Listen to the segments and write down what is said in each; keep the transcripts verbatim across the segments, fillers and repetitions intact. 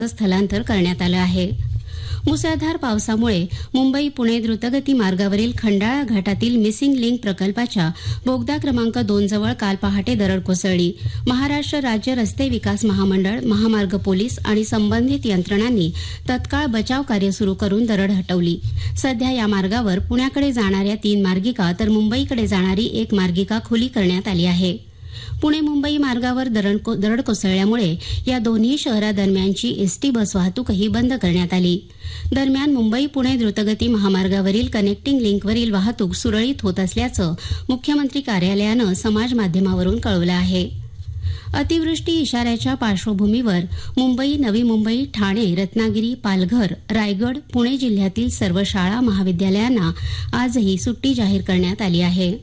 स्थलांतर करण्यात आलं आहे। मुसळधार पावसामुळे मुंबई पुणे द्रुतगती मार्गावरील खंडाळा घाटातील मिसिंग लिंक प्रकल्पाच्या बोगदा क्रमांक दोन जवळ काल पहाटे दरड कोसळली। महाराष्ट्र राज्य रस्ते विकास महामंडळ, महामार्ग पोलीस आणि संबंधित यंत्रणांनी तत्काळ बचाव कार्य सुरू करून दरड हटवली। सध्या या मार्गावर पुण्याकडे जाणाऱ्या तीन मार्गिका तर मुंबईकडे जाणारी एक मार्गिका खुली करण्यात आली आहे। पुणे मुंबई मार्गावर दरड कोसळल्यामुळे या दोन्ही शहरादरम्यानची एसटी बस वाहतूकही बंद करण्यात आली। दरम्यान मुंबई पुणे द्रुतगती महामार्गावरील कनेक्टिंग लिंकवरील वाहतूक सुरळीत होत असल्याचं मुख्यमंत्री कार्यालयानं समाज माध्यमावरून कळवलं आहे। अतिवृष्टी इशाऱ्याच्या पार्श्वभूमीवर मुंबई, नवी मुंबई, ठाणे, रत्नागिरी, पालघर, रायगड, पुणे जिल्ह्यातील सर्व शाळा महाविद्यालयांना आजही सुट्टी जाहीर करण्यात आली आहे।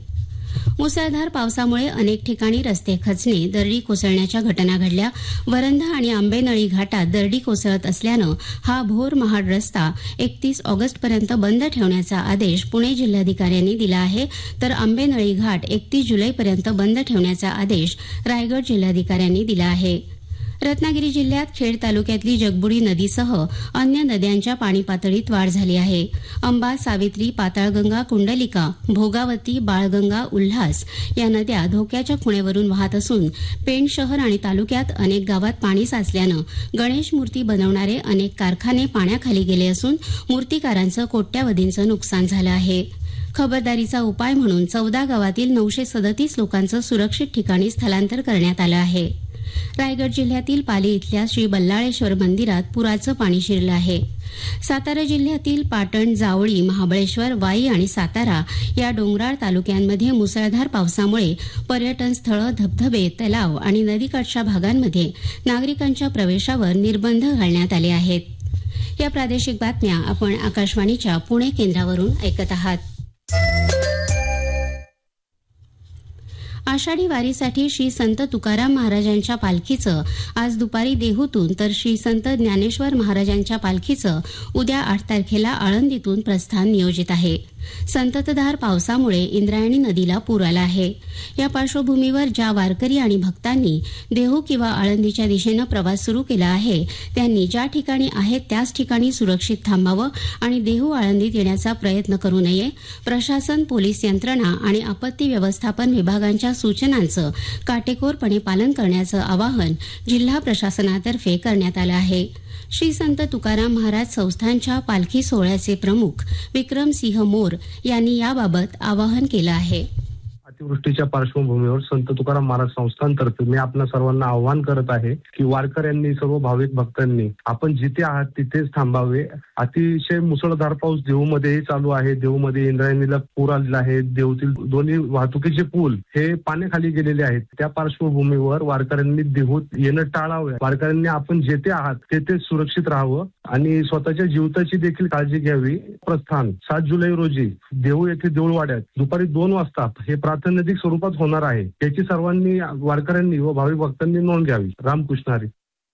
मुसळधार पावसामुळे अनेक ठिकाणी रस्ते खचणे, दरडी कोसळण्याच्या घटना घडल्या। वरंधा आणि आंबेनळी घाटात दरडी कोसळत असल्यानं हा भोर महाड रस्ता एकतीस ऑगस्टपर्यंत बंद ठेवण्याचा आदेश पुणे जिल्हाधिकाऱ्यांनी दिला आहे, तर आंबेनळी घाट एकतीस जुलैपर्यंत बंद ठेवण्याचा आदेश रायगड जिल्हाधिकाऱ्यांनी दिला आहे। रत्नागिरी जिल्ह्यात खेड तालुक्यातली जगबुडी नदीसह अन्य नद्यांच्या पाणी पातळीत वाढ झाली आहे। अंबा, सावित्री, पाताळगंगा, कुंडलिका, भोगावती, बाळगंगा, उल्हास या नद्या धोक्याच्या खुणेवरून वाहत असून पेण शहर आणि तालुक्यात अनेक गावात पाणी साचल्यानं गणेश मूर्ती बनवणारे अनेक कारखाने पाण्याखाली गेले असून मूर्तिकारांचं कोट्यावधींचं नुकसान झालं आहे। खबरदारीचा उपाय म्हणून चौदा गावातील नऊशे सदतीस लोकांचं सुरक्षित ठिकाणी स्थलांतर करण्यात आलं आहे। रायगड जिल्ह्यातील पाली इथल्या श्री बल्लाळेश्वर मंदिरात पुराचं पाणी शिरलं आहे। सातारा जिल्ह्यातील पाटण, जावळी, महाबळेश्वर, वाई आणि सातारा या डोंगराळ तालुक्यांमध्ये मुसळधार पावसामुळे पर्यटन स्थळं, धबधबे, तलाव आणि नदीकाठच्या भागांमध्ये नागरिकांच्या प्रवेशावर निर्बंध घालण्यात आले आहेत। या प्रादेशिक बातम्या आपण आकाशवाणीच्या पुणे केंद्रावरून ऐकत आहात। आषाढी वारीसाठी श्री संत तुकाराम महाराजांच्या पालखीचं आज दुपारी देहूतून तर श्री संत ज्ञानेश्वर महाराजांच्या पालखीचं उद्या आठ तारखेला आळंदीतून प्रस्थान नियोजित आहे। संततधार पावसामुळे इंद्रायणी नदीला पूर आला आहे। या पार्श्वभूमीवर ज्या वारकरी आणि भक्तांनी देहू किंवा आळंदीच्या दिशेनं प्रवास सुरू केला आहे त्यांनी ज्या ठिकाणी आहेत त्याच ठिकाणी सुरक्षित थांबावं आणि देहू आळंदीत येण्याचा प्रयत्न करू नये। प्रशासन, पोलीस यंत्रणा आणि आपत्ती व्यवस्थापन विभागांच्या सूचनांचं काटेकोरपणे पालन करण्याचं आवाहन जिल्हा प्रशासनातर्फे करण्यात आलं आहे। श्री संत तुकाराम महाराज संस्थानच्या पालखी सोहळ्याचे प्रमुख विक्रमसिंह मोर यांनी याबाबत आवाहन केलं आहे। अतिवृष्टीच्या पार्श्वभूमीवर संत तुकाराम महाराज संस्थानतर्फे मी आपल्या सर्वांना आवाहन करत आहे की वारकऱ्यांनी, सर्व भाविक भक्तांनी आपण जिथे आहात तिथेच थांबावे। अतिशय मुसळधार पाऊस देहूमध्येही चालू आहे। देहूमध्ये इंद्रायणीला पूर आलेला आहे। देहूतील दोन्ही वाहतुकीचे पूल हे पाण्याखाली गेलेले आहेत। त्या पार्श्वभूमीवर वारकऱ्यांनी देहूत येणं टाळावे। वारकऱ्यांनी आपण जिथे आहात तेथेच सुरक्षित राहावं आणि स्वतःच्या जीविताची देखील काळजी घ्यावी। प्रस्थान सात जुलै रोजी देहू येथे देऊळवाड्यात दुपारी दोन वाजता हे प्रातिनिधिक स्वरूपात होणार आहे। याची सर्वांनी वारकऱ्यांनी व भाविक भक्तांनी नोंद घ्यावी। रामकृष्ण हरी।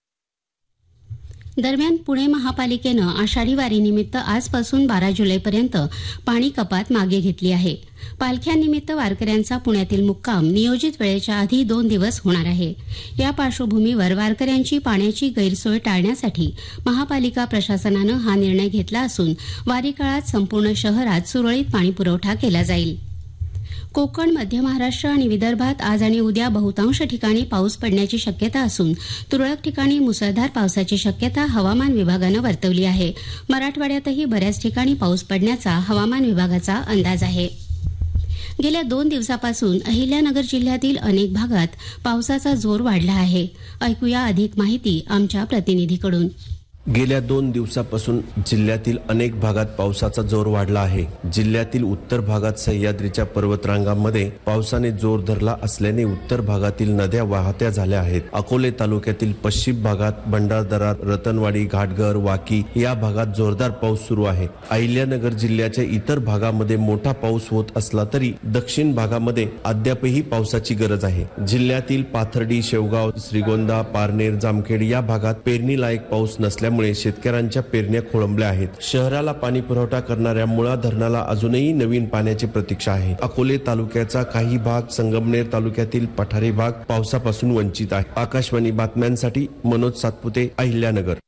दरम्यान पुणे महापालिकेनं आषाढी वारीनिमित्त आजपासून बारा जुलैपर्यंत पाणी कपात मागे घेतली आहे। पालख्यांनिमित्त वारकऱ्यांचा पुण्यातील मुक्काम नियोजित वेळेच्या आधी दोन दिवस होणार आहे। या पार्श्वभूमीवर वारकऱ्यांची पाण्याची गैरसोय टाळण्यासाठी महापालिका प्रशासनानं हा निर्णय घेतला असून वारी काळात संपूर्ण शहरात सुरळीत पाणीपुरवठा केला जाईल। कोकण, मध्य महाराष्ट्र आणि विदर्भात आज आणि उद्या बहुतांश ठिकाणी पाऊस पडण्याची शक्यता असून तुरळक ठिकाणी मुसळधार पावसाची शक्यता हवामान विभागानं वर्तवली आहे। मराठवाड्यातही बऱ्याच ठिकाणी पाऊस पडण्याचा हवामान विभागाचा अंदाज आहे। गेल्या दोन दिवसापासून अहिल्यानगर जिल्ह्यातील अनेक भागात पावसाचा जोर वाढला आहे। ऐकूया अधिक माहिती आमच्या प्रतिनिधीकडून। गेल्या दोन दिवसापासून जिल्ह्यातील अनेक भागात पावसाचा जोर वाढला आहे। जिल्ह्यातील उत्तर भागात सह्याद्रीच्या पर्वतरांगांमध्ये पावसाने जोर धरला असल्याने उत्तर भागातील नद्या वाहत्या झाल्या आहेत। अकोले तालुक्यातील पश्चिम भागात भंडारदरा, रतनवाडी, घाटघर, वाकी या भागात जोरदार पाऊस सुरू आहे। अहिल्यानगर जिल्ह्याच्या इतर भागामध्ये मोठा पाऊस होत असला तरी दक्षिण भागामध्ये अद्यापही पावसाची गरज आहे। जिल्ह्यातील पाथर्डी, शेवगाव, श्रीगोंदा, पारनेर, जामखेड या भागात पेरणीलायक पाऊस नसल्यामुळे शेतकऱ्यांच्या पेरण्या खोळंबल्या आहेत। शहराला पाणी पुरवठा करणाऱ्या मुळा धरणाला अजूनही नवीन पाण्याची प्रतीक्षा आहे। अकोले तालुक्याचा काही भाग, संगमनेर तालुक्यातील पठारी भाग पावसापासून वंचित आहे। आकाशवाणी बातम्यांसाठी मनोज सातपुते, अहिल्यानगर।